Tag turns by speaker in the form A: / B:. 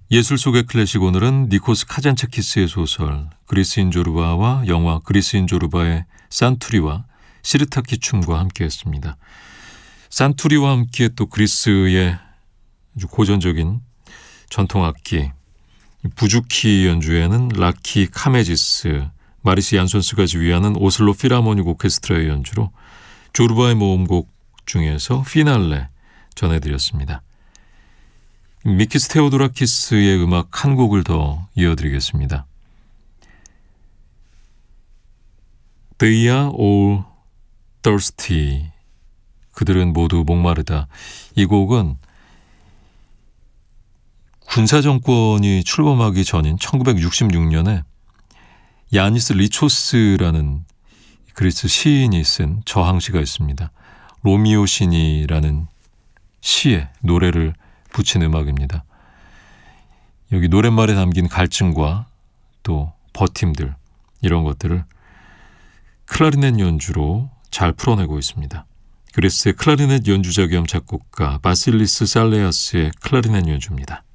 A: 예술 속의 클래식, 오늘은 니코스 카잔차키스의 소설 그리스인 조르바와 영화 그리스인 조르바의 산투리와 시르타키 춤과 함께했습니다. 산투리와 함께 또 그리스의 아주 고전적인 전통악기 부주키 연주에는 라키 카메지스, 마리스 얀손스가 지휘하는 오슬로 필하모닉 오케스트라의 연주로 조르바의 모음곡 중에서 피날레 전해드렸습니다. 미키스 테오도라키스의 음악 한 곡을 더 이어드리겠습니다. They are all thirsty. 그들은 모두 목마르다. 이 곡은 군사정권이 출범하기 전인 1966년에 야니스 리초스라는 그리스 시인이 쓴 저항시가 있습니다. 로미오 신이라는 시에 노래를 붙인 음악입니다. 여기 노랫말에 담긴 갈증과 또 버팀들, 이런 것들을 클라리넷 연주로 잘 풀어내고 있습니다. 그리스의 클라리넷 연주자 겸 작곡가 바실리스 살레아스의 클라리넷 연주입니다.